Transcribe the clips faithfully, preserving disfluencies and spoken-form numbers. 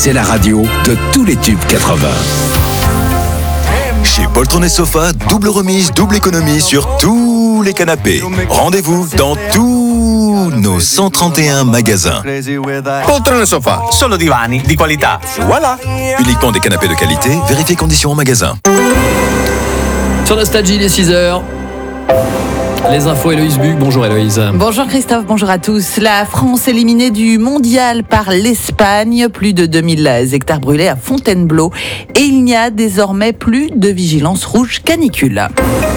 c'est la radio de tous les tubes quatre-vingts. Chez Poltron et Sofa, double remise, double économie sur tous les canapés. Rendez-vous dans tous nos cent trente et un magasins. Poltron et Sofa, solo divani di qualità. Voilà. Uniquement des canapés de qualité, vérifiez conditions en magasin. Sur Nostalgie, il est six heures. Les infos, Héloïse Buc. Bonjour Héloïse. Bonjour Christophe, bonjour à tous. La France éliminée du mondial par l'Espagne. Plus de deux mille hectares brûlés à Fontainebleau. Et il n'y a désormais plus de vigilance rouge canicule.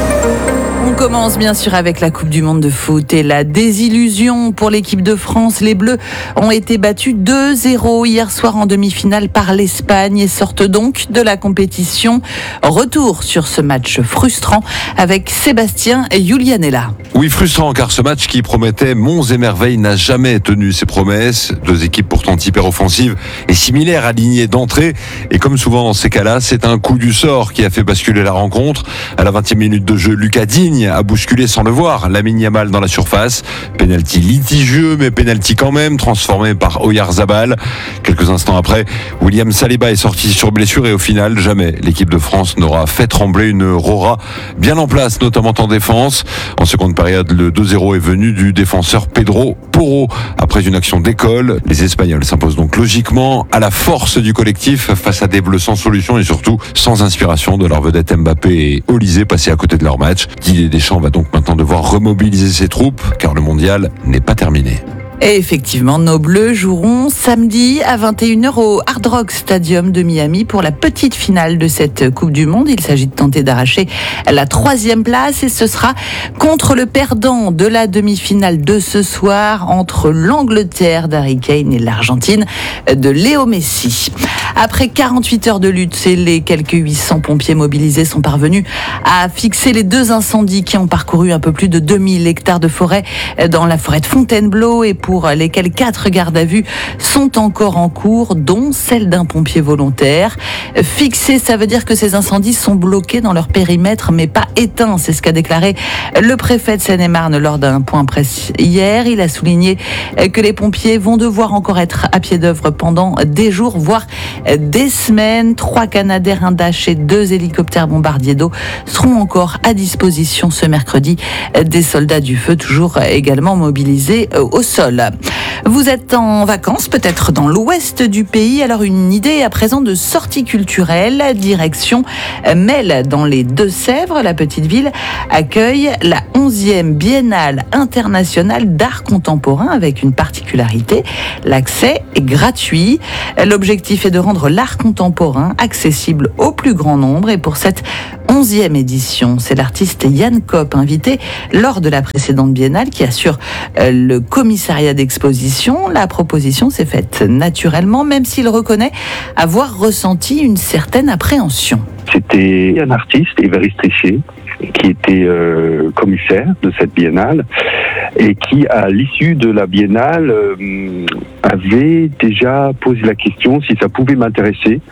On commence bien sûr avec la Coupe du Monde de foot et la désillusion pour l'équipe de France. Les Bleus ont été battus deux zéro hier soir en demi-finale par l'Espagne et sortent donc de la compétition. Retour sur ce match frustrant avec Sébastien Julianella. Oui, frustrant car ce match qui promettait monts et merveilles n'a jamais tenu ses promesses. Deux équipes pourtant hyper offensives et similaires alignées d'entrée. Et comme souvent dans ces cas-là, c'est un coup du sort qui a fait basculer la rencontre. À la vingtième minute de jeu, Lucas Digne a bousculé sans le voir Lamine Yamal dans la surface. Penalty litigieux, mais penalty quand même, transformé par Oyarzabal. Quelques instants après, William Saliba est sorti sur blessure et au final, jamais l'équipe de France n'aura fait trembler une Rora bien en place, notamment en défense. En seconde période, le deux zéro est venu du défenseur Pedro Porro. Après une action d'école, les Espagnols s'imposent donc logiquement à la force du collectif face à des Bleus sans solution et surtout sans inspiration de leur vedette Mbappé et Olysée passés à côté de leur match. Didier Deschamps va donc maintenant devoir remobiliser ses troupes car le mondial n'est pas terminé. Et effectivement, nos Bleus joueront samedi à vingt et une heures au Hard Rock Stadium de Miami pour la petite finale de cette Coupe du Monde. Il s'agit de tenter d'arracher la troisième place et ce sera contre le perdant de la demi-finale de ce soir entre l'Angleterre d'Harry Kane et l'Argentine de Léo Messi. Après quarante-huit heures de lutte, les quelques huit cents pompiers mobilisés sont parvenus à fixer les deux incendies qui ont parcouru un peu plus de deux mille hectares de forêt dans la forêt de Fontainebleau et pour lesquels quatre gardes à vue sont encore en cours, dont celle d'un pompier volontaire. Fixés, ça veut dire que ces incendies sont bloqués dans leur périmètre, mais pas éteints. C'est ce qu'a déclaré le préfet de Seine-et-Marne lors d'un point presse hier. Il a souligné que les pompiers vont devoir encore être à pied d'œuvre pendant des jours, voire des semaines. Trois Canadair, un Dash et deux hélicoptères bombardiers d'eau seront encore à disposition ce mercredi. Des soldats du feu toujours également mobilisés au sol. Vous êtes en vacances, peut-être dans l'ouest du pays, alors une idée à présent de sortie culturelle, direction Melle dans les Deux-Sèvres. La petite ville accueille la onzième Biennale internationale d'art contemporain avec une particularité, l'accès est gratuit. L'objectif est de rendre l'art contemporain accessible au plus grand nombre et pour cette onzième édition, c'est l'artiste Yann Kopp, invité lors de la précédente Biennale, qui assure le commissariat d'exposition. La proposition s'est faite naturellement, même s'il reconnaît avoir ressenti une certaine appréhension. C'était un artiste, Évariste Richer, qui était euh, commissaire de cette biennale et qui, à l'issue de la biennale, euh, avait déjà posé la question si ça pouvait m'intéresser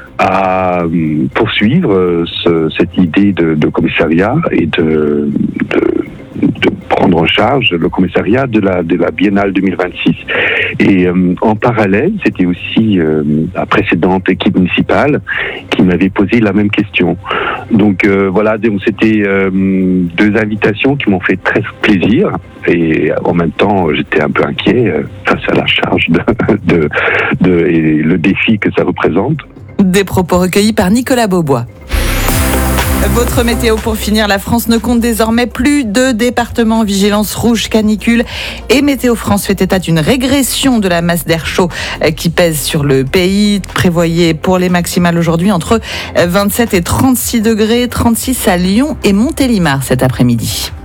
à euh, poursuivre euh, ce, cette idée de, de commissariat et de, de de prendre en charge le commissariat de la de la Biennale deux mille vingt-six. Et euh, en parallèle, c'était aussi euh, la précédente équipe municipale qui m'avait posé la même question. Donc euh, voilà, donc c'était euh, deux invitations qui m'ont fait très plaisir et en même temps j'étais un peu inquiet euh, face à la charge de, de, de et le défi que ça représente. Des propos recueillis par Nicolas Beaubois. Votre météo pour finir, la France ne compte désormais plus de départements en vigilance rouge canicule et Météo France fait état d'une régression de la masse d'air chaud qui pèse sur le pays. Prévoyez pour les maximales aujourd'hui entre vingt-sept et trente-six degrés, trente-six à Lyon et Montélimar cet après-midi.